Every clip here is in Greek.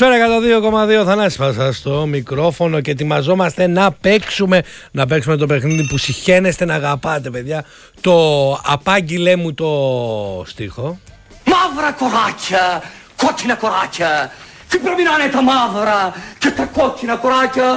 Σφαίρα 102,2, Θανάσης Πασάς στο μικρόφωνο και ετοιμαζόμαστε να παίξουμε το παιχνίδι που συχαίνεστε να αγαπάτε, παιδιά. Το απάγγειλέ μου το στίχο. Μαύρα κοράκια, κόκκινα κοράκια, τι πρέπει να είναι τα μαύρα και τα κόκκινα κοράκια.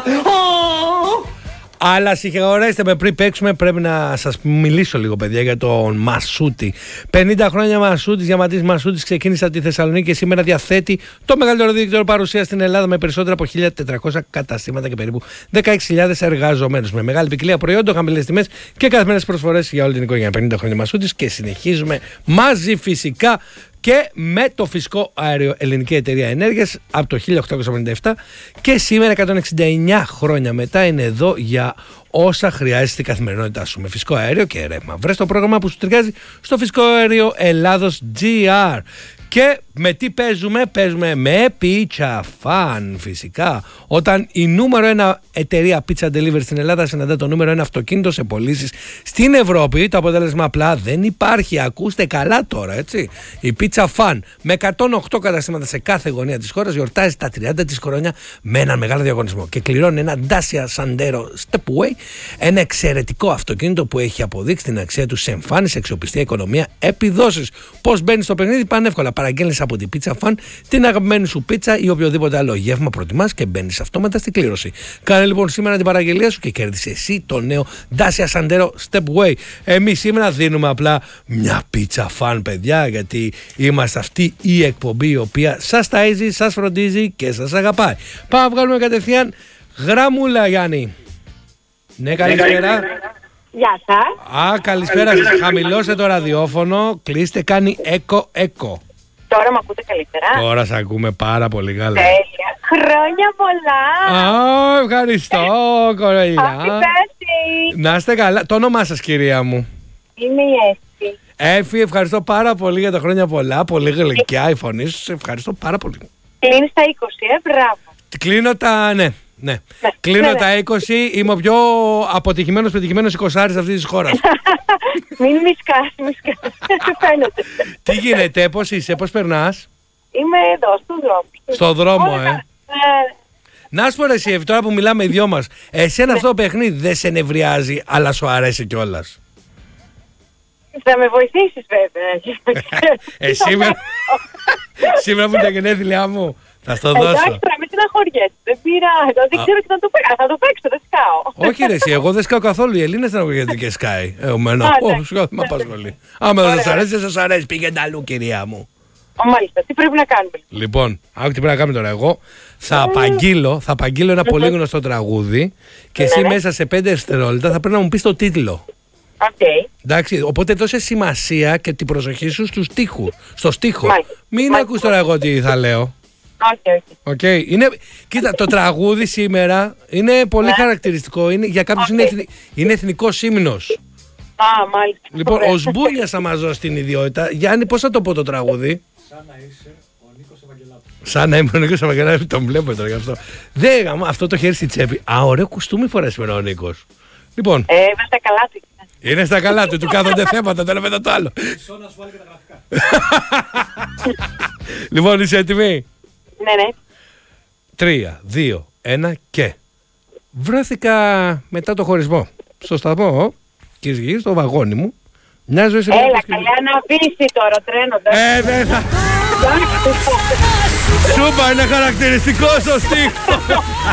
Αλλά συγχωρέστε με, πριν παίξουμε πρέπει να σας μιλήσω λίγο, παιδιά, για τον Μασούτη. 50 χρόνια Μασούτης, Διαμαντής Μασούτης, ξεκίνησε από τη Θεσσαλονίκη και σήμερα διαθέτει το μεγαλύτερο δίκτυο παρουσία στην Ελλάδα με περισσότερα από 1.400 καταστήματα και περίπου 16.000 εργαζομένους. Με μεγάλη ποικιλία προϊόντων, χαμηλές τιμές και καθημερινές προσφορές για όλη την οικογένεια. 50 χρόνια Μασούτης και συνεχίζουμε μαζί φυσικά και με το φυσικό αέριο Ελληνική Εταιρεία Ενέργειας από το 1857 και σήμερα 169 χρόνια μετά είναι εδώ για όσα χρειάζεται στην καθημερινότητά σου με φυσικό αέριο και ρεύμα. Βρες το πρόγραμμα που σου ταιριάζει στο φυσικό αέριο Ελλάδος GR. Και με τι παίζουμε με Pizza Fan φυσικά. Όταν η νούμερο 1 εταιρεία Pizza Delivery στην Ελλάδα συναντά το νούμερο 1 αυτοκίνητο σε πωλήσεις στην Ευρώπη, το αποτέλεσμα απλά δεν υπάρχει. Ακούστε καλά τώρα, έτσι. Η Pizza Fan με 108 καταστήματα σε κάθε γωνία της χώρας γιορτάζει τα 30 της χρόνια με έναν μεγάλο διαγωνισμό και κληρώνει ένα Dacia Sandero Stepway, ένα εξαιρετικό αυτοκίνητο που έχει αποδείξει την αξία του σε εμφάνιση, αξιοπιστία, οικονομία, επιδόσεις. Πώς μπαίνεις στο παιχνίδι? Πανεύκολα. Παραγγέλνεις από την Pizza Fan την αγαπημένη σου πίτσα ή οποιοδήποτε άλλο γεύμα προτιμάς και μπαίνεις αυτόματα στην κλήρωση. Κάνε λοιπόν σήμερα την παραγγελία σου και κέρδισε εσύ το νέο Dacia Sandero Stepway. Εμείς σήμερα δίνουμε απλά μια Pizza Fan, παιδιά, γιατί είμαστε αυτή η εκπομπή η οποία σας ταΐζει, σας φροντίζει και σας αγαπάει. Πάμε να βγάλουμε κατευθείαν γραμμούλα, Γιάννη. Ναι, καλησπέρα. Γεια σας. Καλησπέρα σας. Χαμηλώστε το ραδιόφωνο, κλείστε, κάνει εκο. Τώρα με ακούτε καλύτερα? Τώρα σε ακούμε πάρα πολύ καλά. Τέλεια. Χρόνια πολλά. Ευχαριστώ, κοροϊδιά. Να είστε καλά. Το όνομά σας, κυρία μου? Είμαι η Εύη. Εύη, ευχαριστώ πάρα πολύ για τα χρόνια πολλά. Πολύ γλυκιά η φωνή σου. Ευχαριστώ πάρα πολύ. Κλείνεις τα 20, μπράβο. Κλείνω τα... Ναι. Κλείνω τα 20, είμαι ο πιο αποτυχημένος, πετυχημένος 20άρης αυτής της χώρας. Μην μισκάς, φαίνεται. Τι γίνεται, πώς είσαι, πώς περνάς? Είμαι εδώ, στον δρόμο. Στο δρόμο, Να σου πω ρε εσύ, τώρα που μιλάμε οι δυο μας, εσένα αυτό το παιχνίδι δεν σε νευριάζει, αλλά σου αρέσει κιόλας? Θα με βοηθήσεις βέβαια. Σήμερα που είναι τα γενέθλιά μου, θα στο δώσω. Εντάξει, μην στεναχωριέσαι, δεν πειράζει, δεν ξέρω τι να το παίξω, θα το παίξω, δεν σκάω. Όχι ρε εσύ, εγώ δεν σκάω καθόλου, η Ελλήνα στεναχωριέται και σκάει. Εμένα, δεν με απασχολεί. Άμα δεν σας αρέσει, δεν σας αρέσει, πήγαινε αλλού, κυρία μου. Μάλιστα, τι πρέπει να κάνουμε? Λοιπόν, άκου τι πρέπει να κάνουμε τώρα. Εγώ θα απαγγείλω ένα πολύ γνωστό τραγούδι και εσύ μέσα σε 5 δευτερόλεπτα θα πρέπει να μου πεις το τίτλο. Okay. Εντάξει, οπότε δώσε σημασία και την προσοχή σου στο στίχο. Μην ακούς τώρα εγώ τι θα λέω. Okay. Κοίτα, το τραγούδι σήμερα είναι πολύ χαρακτηριστικό. Για κάποιους είναι εθνικός ύμνος. Μάλιστα. Λοιπόν, ο Σμπούνιας θα μας δώσει την ιδιότητα. Γιάννη, πώς θα το πω το τραγούδι? Σαν να είσαι ο Νίκος Ευαγγελάτος. Σαν να είμαι ο Νίκος Ευαγγελάτος, τον βλέπω τώρα γι' αυτό. Αυτό το χέρι στη τσέπη. Ωραίο κουστούμι φοράει σήμερα ο Νίκος. Λοιπόν. Είμαι στα καλά του. Είναι στα καλά του κάθονται θέματα το ένα μετά το άλλο. Μισό να σου βάλει και τα γραφικά. Λοιπόν, είσαι έτοιμη? Ναι. 3, 2, 1 και βρέθηκα μετά το χωρισμό στο σταθμό, κύριε, στο βαγόνι μου. Μια ζωή σε έλα, καλά να βύσει τώρα, τρένοντας. Δεν θα... Σούπα, είναι χαρακτηριστικό στο στίχο.